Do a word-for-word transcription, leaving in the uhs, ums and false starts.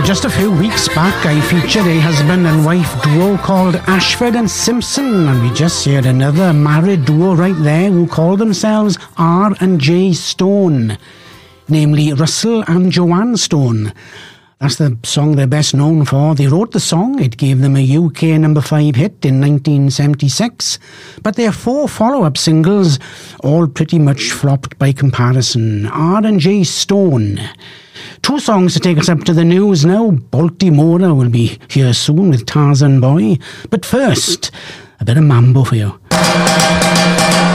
Well, just a few weeks back, I featured a husband and wife duo called Ashford and Simpson, and we just heard another married duo right there who call themselves R and J Stone, namely Russell and Joanne Stone. That's the song they're best known for. They wrote the song. It gave them a U K number five hit in nineteen seventy-six. But their four follow-up singles all pretty much flopped by comparison. R and J Stone. Two songs to take us up to the news now. Baltimore will be here soon with Tarzan Boy. But first, a bit of mambo for you.